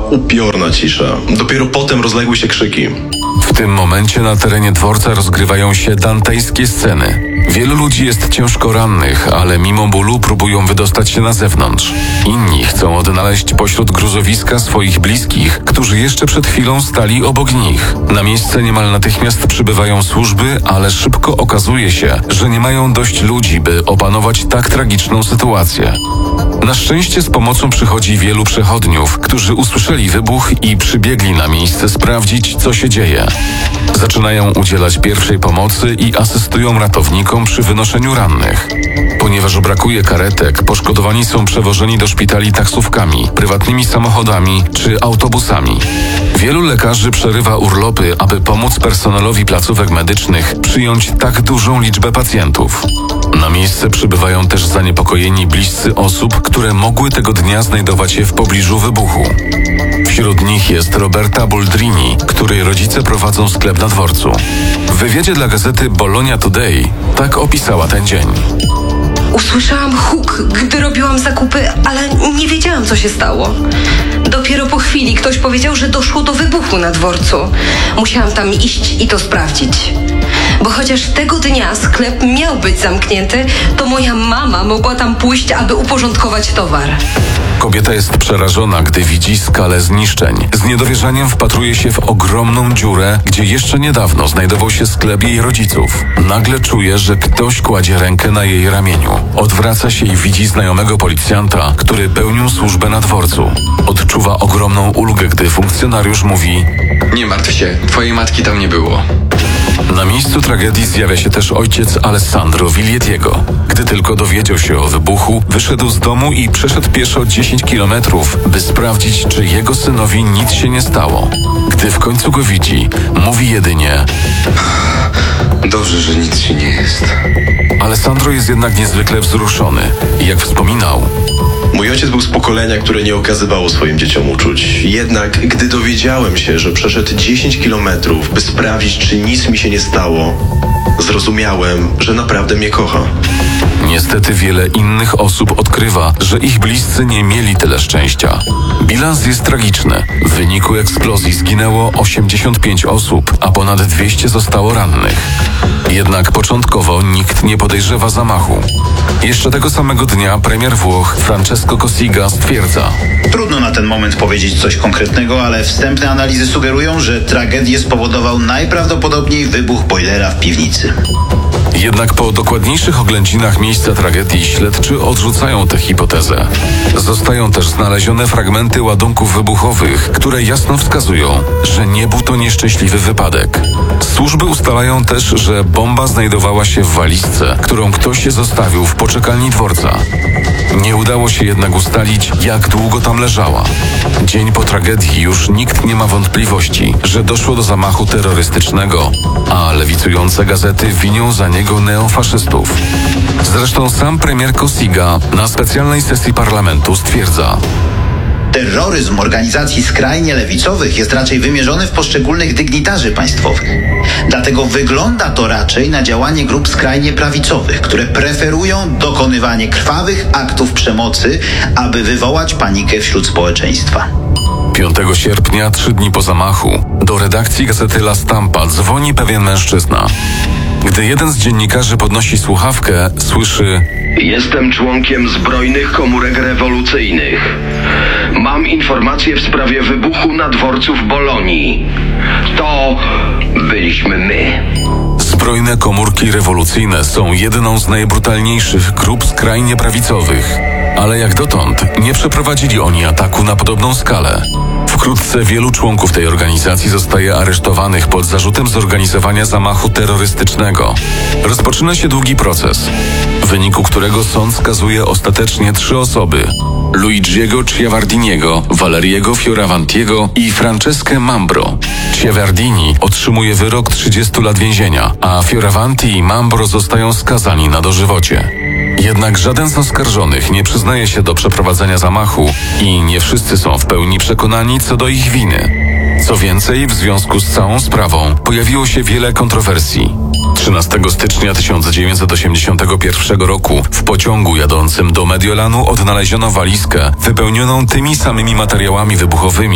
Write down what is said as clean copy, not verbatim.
upiorna cisza. Dopiero potem rozległy się krzyki. W tym momencie na terenie dworca rozgrywają się dantejskie sceny. Wielu ludzi jest ciężko rannych, ale mimo bólu próbują wydostać się na zewnątrz. Inni chcą odnaleźć pośród gruzowiska swoich bliskich, którzy jeszcze przed chwilą stali obok nich. Na miejsce niemal natychmiast przybywają służby, ale szybko okazuje się, że nie mają dość ludzi, by opanować tak tragiczną sytuację. Na szczęście z pomocą przychodzi wielu przechodniów, którzy usłyszeli wybuch i przybiegli na miejsce sprawdzić, co się dzieje. Zaczynają udzielać pierwszej pomocy i asystują ratownikom przy wynoszeniu rannych. Ponieważ brakuje karetek, poszkodowani są przewożeni do szpitali taksówkami, prywatnymi samochodami czy autobusami. Wielu lekarzy przerywa urlopy, aby pomóc personelowi placówek medycznych przyjąć tak dużą liczbę pacjentów. Na miejsce przybywają też zaniepokojeni bliscy osób, które mogły tego dnia znajdować się w pobliżu wybuchu. Wśród nich jest Roberta Boldrini, której rodzice prowadzą sklep na dworcu. W wywiadzie dla gazety Bologna Today tak opisała ten dzień. Usłyszałam huk, gdy robiłam zakupy, ale nie wiedziałam, co się stało. Dopiero po chwili ktoś powiedział, że doszło do wybuchu na dworcu. Musiałam tam iść i to sprawdzić. Bo chociaż tego dnia sklep miał być zamknięty, to moja mama mogła tam pójść, aby uporządkować towar. Kobieta jest przerażona, gdy widzi skalę zniszczeń. Z niedowierzaniem wpatruje się w ogromną dziurę, gdzie jeszcze niedawno znajdował się sklep jej rodziców. Nagle czuje, że ktoś kładzie rękę na jej ramieniu. Odwraca się i widzi znajomego policjanta, który pełnił służbę na dworcu. Odczuwa ogromną ulgę, gdy funkcjonariusz mówi: Nie martw się, twojej matki tam nie było. Na miejscu tragedii zjawia się też ojciec Alessandro Viglietiego. Gdy tylko dowiedział się o wybuchu, wyszedł z domu i przeszedł pieszo 10 kilometrów, by sprawdzić, czy jego synowi nic się nie stało. Gdy w końcu go widzi, mówi jedynie: Dobrze, że nic ci nie jest. Alessandro jest jednak niezwykle wzruszony. Jak wspominał: Mój ojciec był z pokolenia, które nie okazywało swoim dzieciom uczuć. Jednak gdy dowiedziałem się, że przeszedł 10 kilometrów, by sprawdzić, czy nic mi się nie stało, zrozumiałem, że naprawdę mnie kocha. Niestety wiele innych osób odkrywa, że ich bliscy nie mieli tyle szczęścia. Bilans jest tragiczny. W wyniku eksplozji zginęło 85 osób, a ponad 200 zostało rannych. Jednak początkowo nikt nie podejrzewa zamachu. Jeszcze tego samego dnia premier Włoch Francesco Cossiga stwierdza: Trudno na ten moment powiedzieć coś konkretnego, ale wstępne analizy sugerują, że tragedię spowodował najprawdopodobniej wybuch bojlera w piwnicy. Jednak po dokładniejszych oględzinach miejsca tragedii śledczy odrzucają tę hipotezę. Zostają też znalezione fragmenty ładunków wybuchowych, które jasno wskazują, że nie był to nieszczęśliwy wypadek. Służby ustalają też, że bomba znajdowała się w walizce, którą ktoś zostawił w poczekalni dworca. Nie udało się jednak ustalić, jak długo tam leżała. Dzień po tragedii już nikt nie ma wątpliwości, że doszło do zamachu terrorystycznego, a lewicujące gazety winią za niego neofaszystów. Zresztą sam premier Cossiga na specjalnej sesji parlamentu stwierdza: Terroryzm organizacji skrajnie lewicowych jest raczej wymierzony w poszczególnych dygnitarzy państwowych. Dlatego wygląda to raczej na działanie grup skrajnie prawicowych, które preferują dokonywanie krwawych aktów przemocy, aby wywołać panikę wśród społeczeństwa. 5 sierpnia, 3 dni po zamachu, do redakcji gazety La Stampa dzwoni pewien mężczyzna. Gdy jeden z dziennikarzy podnosi słuchawkę, słyszy: Jestem członkiem zbrojnych komórek rewolucyjnych. Mam informacje w sprawie wybuchu na dworcu w Bolonii. To byliśmy my. Zbrojne komórki rewolucyjne są jedną z najbrutalniejszych grup skrajnie prawicowych. Ale jak dotąd nie przeprowadzili oni ataku na podobną skalę. Wkrótce wielu członków tej organizacji zostaje aresztowanych pod zarzutem zorganizowania zamachu terrorystycznego. Rozpoczyna się długi proces, w wyniku którego sąd skazuje ostatecznie 3 osoby: Luigiego Ciavardiniego, Valeriego Fioravantiego i Franceskę Mambro. Ciavardini otrzymuje wyrok 30 lat więzienia, a Fioravanti i Mambro zostają skazani na dożywocie. Jednak żaden z oskarżonych nie przyznaje się do przeprowadzenia zamachu i nie wszyscy są w pełni przekonani co do ich winy. Co więcej, w związku z całą sprawą pojawiło się wiele kontrowersji. 13 stycznia 1981 roku w pociągu jadącym do Mediolanu odnaleziono walizkę wypełnioną tymi samymi materiałami wybuchowymi,